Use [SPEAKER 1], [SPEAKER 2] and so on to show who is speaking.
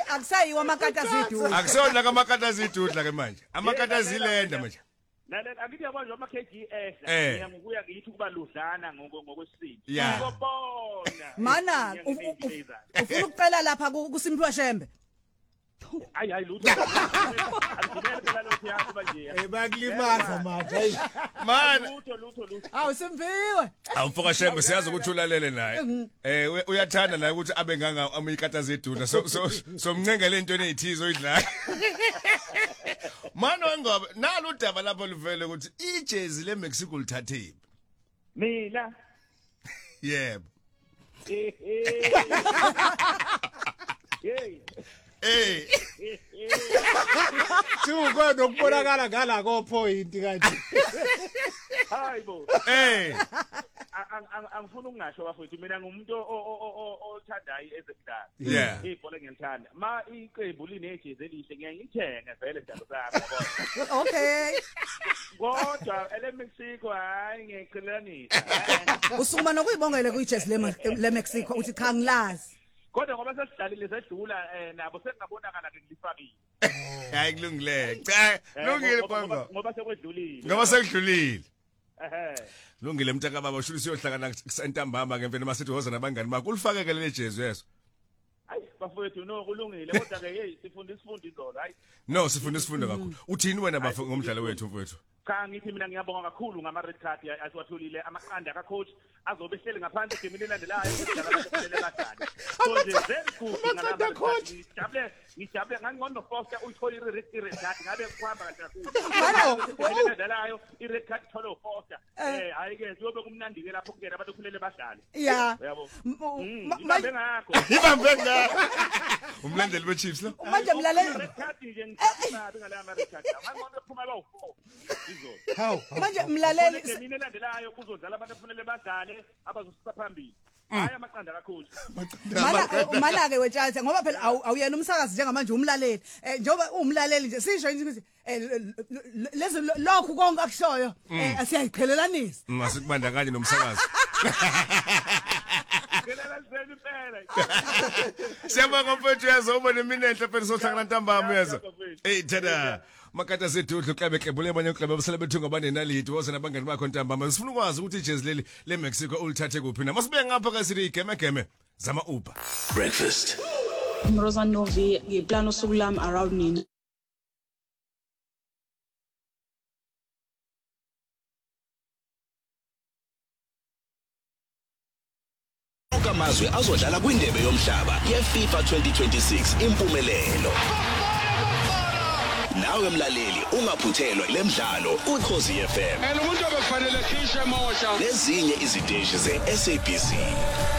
[SPEAKER 1] akusayiwa amakata zidudla.
[SPEAKER 2] Akusona kamakata zidudla ke manje. Amakata zilenda manje.
[SPEAKER 3] Nale akithi yabona ama KG ehla ngiyakuya ngithi kuba ludlana ngokwesizwe. Ngobona.
[SPEAKER 1] Mana ufuna ukucela lapha kuSimphiwe Shembe.
[SPEAKER 3] Hayi lutho. Angibele phela lokho yakho manje.
[SPEAKER 4] Bakulimaza manje. Hayi.
[SPEAKER 3] Man. Lutho.
[SPEAKER 1] Awu Simphiwe.
[SPEAKER 2] Awumfoka Shembe siyazi ukuthi ulalele naye. Uyathanda naye ukuthi abe nganga amikata zedudla. So mncenga lento enezithizo oyidlala. Mano ngoba nalo udaba lapho livele ukuthi ijezi leMexico lithathephi.
[SPEAKER 3] Mina.
[SPEAKER 2] Yebo.
[SPEAKER 3] Hey.
[SPEAKER 4] Suko nokubonakala ngala ko point kanje.
[SPEAKER 3] Hayibo. Angifuna ukungasho bafowethu mina ngumuntu othandayo ezekudala. Ibhola ngiyalithanda. Ma iqembu linejezi elihle ngiyangithenga vele njalo sami yabona.
[SPEAKER 1] Okay.
[SPEAKER 3] Kodwa eleMexico hayi ngiyaqilanisa.
[SPEAKER 1] Usukuma nokuyibongela kujezi leMexico uthi cha ngilazi.
[SPEAKER 3] Kodwa ngoba sesidlalile sedlula nabo sengabonakala ngilifakile.
[SPEAKER 2] Hayi kulungile. Cha, lungile bongo.
[SPEAKER 3] Ngoba sekwedlulile.
[SPEAKER 2] Ngoba sekudlulile. Lungile mntaka baba ushulu siyohlangana kusentambama ngempela masithi hoza nabangani bakho ulifakeke leli jezi yeso.
[SPEAKER 3] Hayi bafowethu no kulungile kodwa ke hey sifunda izolo hayi.
[SPEAKER 2] No sifunda kakhulu. Uthini wena bafu ngomdlalo wethu mfowethu?
[SPEAKER 3] Cha ngithi mina ngiyabonga kakhulu ngama red card asiwatholile amaqanda ka coach azobe ehleli ngaphansi egemini elandelayo ukudlala abahlele badlali. So nje very good ngama coach. Ngijabule ngangono Foster uyithola i-red card ngabe kuhamba kahle kakhulu. Elandelayo i-red card thola Foster. Hayi ke siyobe kumnandi ke lapho kungena abantu khulele badlali.
[SPEAKER 1] Yeah.
[SPEAKER 3] Yabo. Ibambe ngakho.
[SPEAKER 2] Umlandeli weChiefs lo.
[SPEAKER 1] Manje mlaleli.
[SPEAKER 3] Red card nje ngicabanga ngala ama red card. Ngangono phuma lo 4.
[SPEAKER 4] Hawu.
[SPEAKER 1] Manje mlaleli
[SPEAKER 3] egemini elandelayo kuzodlala abantu kufanele badlale abazosisa phambili. Hayi amaqanda kakhulu.
[SPEAKER 1] Mana ke wetshathe ngoba phela awuyena umsakazi njengamanje umlaleli. Njoba umlaleli nje sisho ukuthi lezi lokhu konke akushoyo asiyayiqhelelanisa.
[SPEAKER 2] Ngasikubandakanye nomsakazi. Siyabonga mfowethu yazo ubone mina enhle phela sohlangana ntambama yazo. Hey tada. Makata zedudla uklebekebule abanye uklebe abasele bethunga abanenaliti woza nabangani bakho ntambama. Sifuna ukwazi ukuthi ijezi leli leMexico ulithathe kuphi na. Masibe ngapha ka sithi igeme zama Uber.
[SPEAKER 5] Breakfast.
[SPEAKER 6] Rosa Novi ngiplan usuku lami around nini.
[SPEAKER 5] Amazwe azodlala kwindebe yomhlaba yeFIFA 2026 impumelelo. Nawe mlaleli ungaphuthelwa lemidlalo kuKhosi FM.
[SPEAKER 7] Umuntu obekufanele khishe mosha.
[SPEAKER 5] Nezinye iziteshi zeSABC.